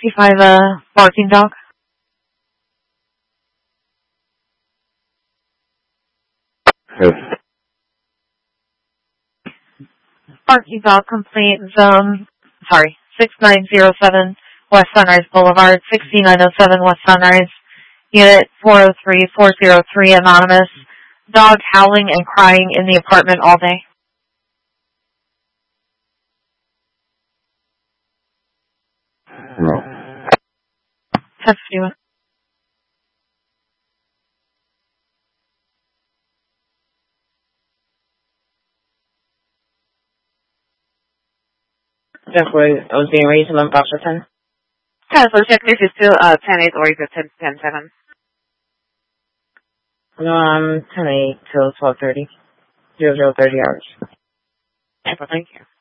65 barking dog. Yes. Barking dog complaint zone, 6907 West Sunrise Boulevard, 6907 West Sunrise, unit 403403, anonymous. Dog howling and crying in the apartment all day. No. 1051. Definitely, I was being raised on Foster 10. So check if it's still 10-8 or is it 10-7? No, 10-8 till 12:30. 00:30 hours. Thank you.